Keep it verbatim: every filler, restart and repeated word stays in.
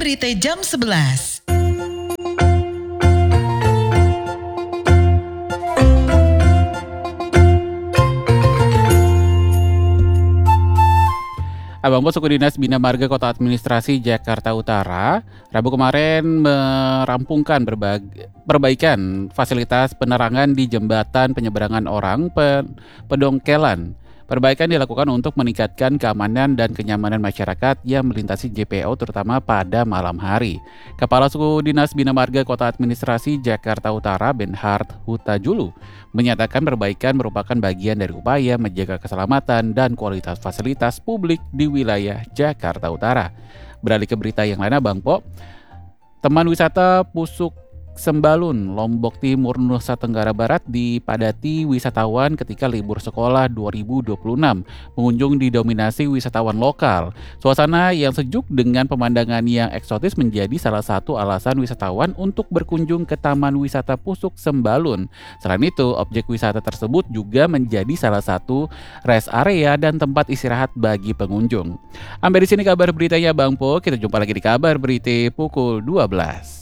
Berita jam sebelas. Abang Bos, Suku Dinas Bina Marga Kota Administrasi Jakarta Utara Rabu kemarin merampungkan berbagai, perbaikan fasilitas penerangan di jembatan penyeberangan orang pe, Pedongkelan. Perbaikan dilakukan untuk meningkatkan keamanan dan kenyamanan masyarakat yang melintasi J P O terutama pada malam hari. Kepala Suku Dinas Bina Marga Kota Administrasi Jakarta Utara Benhard Hutajulu menyatakan perbaikan merupakan bagian dari upaya menjaga keselamatan dan kualitas fasilitas publik di wilayah Jakarta Utara. Beralih ke berita yang lain, Bang Po, teman wisata Pusuk Sembalun, Lombok Timur, Nusa Tenggara Barat dipadati wisatawan ketika libur sekolah dua ribu dua puluh enam. Pengunjung didominasi wisatawan lokal. Suasana yang sejuk dengan pemandangan yang eksotis menjadi salah satu alasan wisatawan untuk berkunjung ke Taman Wisata Pusuk Sembalun. Selain itu, objek wisata tersebut juga menjadi salah satu rest area dan tempat istirahat bagi pengunjung. Sampai di sini kabar beritanya, Bang Po. Kita jumpa lagi di kabar berita pukul dua belas.